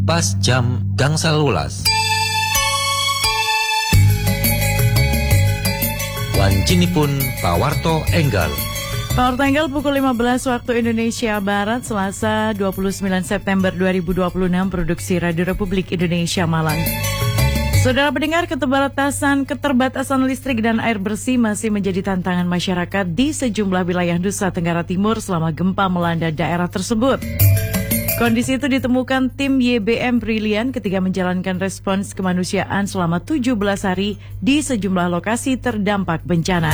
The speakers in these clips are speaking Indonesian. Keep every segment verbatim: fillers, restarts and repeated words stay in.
pas jam gangsal welas. Wancinipun pawarto enggal. Pawarto enggal pukul lima belas waktu Indonesia Barat, Selasa dua puluh sembilan September dua ribu dua puluh enam, produksi Radio Republik Indonesia Malang. Saudara pendengar, keterbatasan keterbatasan listrik dan air bersih masih menjadi tantangan masyarakat di sejumlah wilayah Nusa Tenggara Timur selama gempa melanda daerah tersebut. Kondisi itu ditemukan tim Y B M Brilliant ketika menjalankan respons kemanusiaan selama tujuh belas hari di sejumlah lokasi terdampak bencana.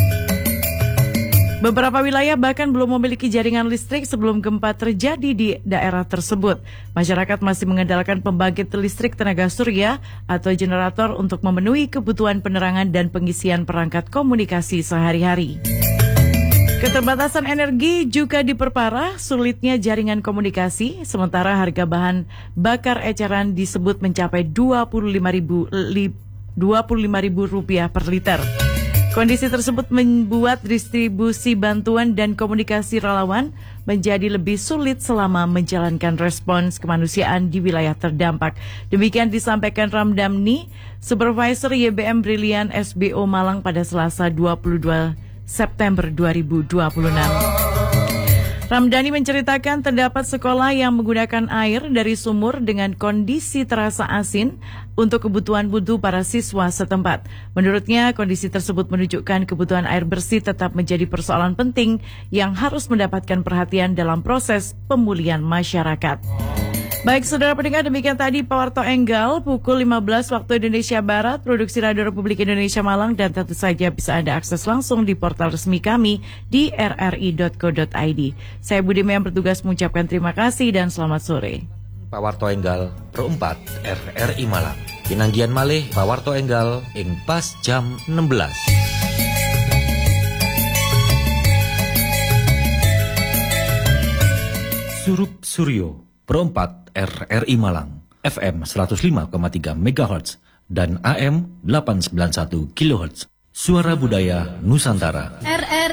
Beberapa wilayah bahkan belum memiliki jaringan listrik sebelum gempa terjadi di daerah tersebut. Masyarakat masih mengandalkan pembangkit listrik tenaga surya atau generator untuk memenuhi kebutuhan penerangan dan pengisian perangkat komunikasi sehari-hari. Keterbatasan energi juga diperparah sulitnya jaringan komunikasi, sementara harga bahan bakar eceran disebut mencapai dua puluh lima ribu rupiah per liter. Kondisi tersebut membuat distribusi bantuan dan komunikasi relawan menjadi lebih sulit selama menjalankan respons kemanusiaan di wilayah terdampak. Demikian disampaikan Ramdhani, Supervisor Y B M Brilliant S B O Malang pada Selasa dua puluh dua September dua ribu dua puluh enam. Ramdhani menceritakan terdapat sekolah yang menggunakan air dari sumur dengan kondisi terasa asin untuk kebutuhan wudhu para siswa setempat. Menurutnya, kondisi tersebut menunjukkan kebutuhan air bersih tetap menjadi persoalan penting yang harus mendapatkan perhatian dalam proses pemulihan masyarakat. Baik saudara pendengar, demikian tadi Pawarto Enggal pukul lima belas waktu Indonesia Barat, produksi Radio Republik Indonesia Malang, dan tentu saja bisa Anda akses langsung di portal resmi kami di r r i dot co dot i d. Saya Budi yang bertugas mengucapkan terima kasih dan selamat sore. Pawarto Enggal perempat R R I Malang. Pinanggian malih Pawarto Enggal ing pas jam enam belas. Surup Suryo perempat R R I Malang, F M seratus lima koma tiga megahertz dan A M delapan ratus sembilan puluh satu kilohertz. Suara Budaya Nusantara. R R